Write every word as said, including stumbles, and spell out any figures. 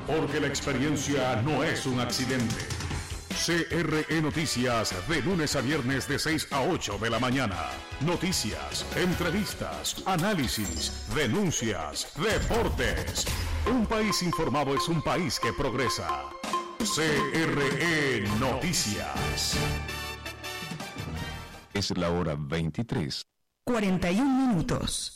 porque la experiencia no es un accidente. C R E Noticias, de lunes a viernes de seis a ocho de la mañana. Noticias, entrevistas, análisis, denuncias, deportes. Un país informado es un país que progresa. C R E Noticias. Es la hora veintitrés. cuarenta y un minutos.